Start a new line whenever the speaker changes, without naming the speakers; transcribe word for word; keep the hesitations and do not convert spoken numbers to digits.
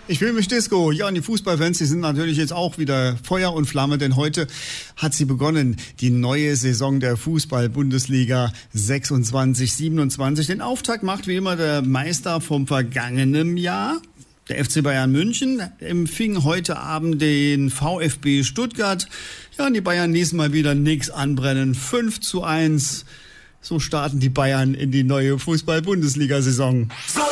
Ich fühle mich Disco. Ja, und die Fußballfans, die sind natürlich jetzt auch wieder Feuer und Flamme, denn heute hat sie begonnen, die neue Saison der Fußball-Bundesliga sechsundzwanzig siebenundzwanzig. Den Auftakt macht wie immer der Meister vom vergangenen Jahr. Der F C Bayern München empfing heute Abend den VfB Stuttgart. Ja, und die Bayern ließen mal wieder nichts anbrennen. fünf zu eins. So starten die Bayern in die neue Fußball-Bundesliga-Saison.